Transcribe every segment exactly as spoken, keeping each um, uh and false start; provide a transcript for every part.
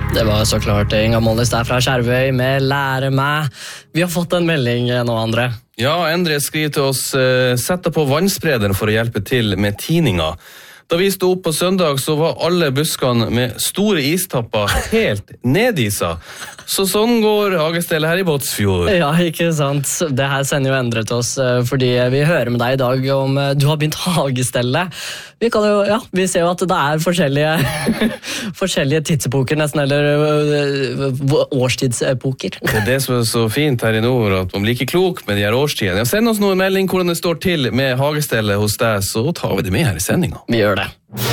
Det var så klart Inga Mollis der fra Skjervøy med Lære meg. Vi har fått en melding nå, André. Ja, Endre skriver til oss, sett deg på vannsprederen for å hjelpe til med tininga. Da vi stod opp på søndag, så var alle buskene med store istapper helt nedisa. Så sånn går hagestellet her i Båtsfjord. Ja, ikke sant. Det her sender jo Endre til oss, fordi vi hører med deg i dag om du har begynt hagestellet. Vi kan jo, ja, vi ser jo at det er forskjellige, forskjellige tidsepoker, nesten, eller årstidsepoker. Det er det som er så fint her i nord, at man blir ikke klok med de her årstidene. Ja, send oss noen melding hvordan det står til med hagestellet hos deg, så tar vi det med her i sendingen. Vi gjør det.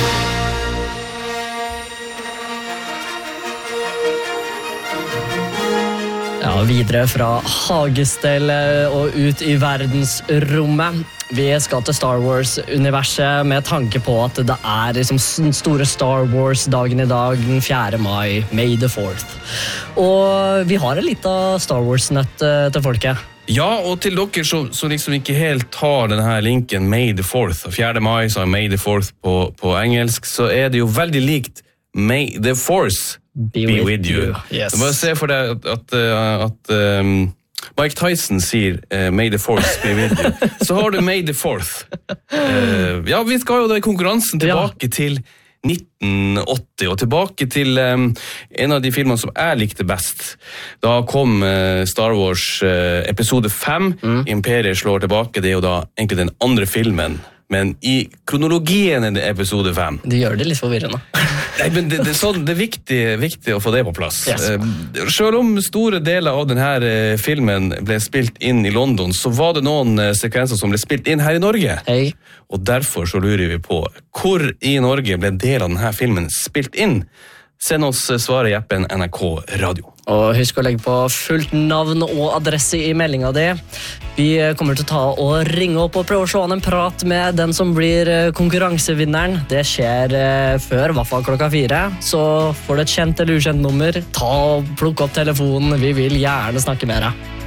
Ja, videre fra hagestellet og ut i verdensrommet. Vi skal til Star Wars-universet med tanke på at det er liksom den store Star Wars-dagen i dag, den fjerde mai, May the fourth. Og vi har en liten Star Wars-nøtt til folket. Ja, og til dere som, som liksom ikke helt tar denne linken May the fourth, og fjerde mai, så er May the fourth på, på engelsk, så er det jo veldig likt May the Force be, be with, with you. you. Yes. Du må se for deg at, at, at um, Mike Tyson sier uh, May the Force be with you. Så har du May the fourth. Uh, ja, vi skal jo da i konkurransen tilbake ja. til nitten åtti, og tilbake til um, en av de filmene som jeg likte best. Da kom uh, Star Wars uh, episode fem, mm. Imperiet slår tilbake, det er jo da egentlig den andre filmen, men i kronologien er det episode fem. Det gjør det litt forvirrende. Nei, men det, det, er sånn, det er viktig, viktig å få det på plass. Yes. Uh, selv om store deler av denne uh, filmen ble spilt inn i London, så var det noen uh, sekvenser som ble spilt inn her i Norge. Hei. Og derfor så lurer vi på, hvor i Norge ble del av denne filmen spilt inn? Send oss svaret i appen N R K Radio. Og husk å legge på fullt navn og adresse i meldingen din. Vi kommer til å ta og ringe opp og prøve å se an en prat med den som blir konkurransevinneren. Det skjer før, i hvert fall klokka fire. Så får du et kjent eller ukjent nummer, ta og plukk opp telefonen. Vi vil gjerne snakke med deg.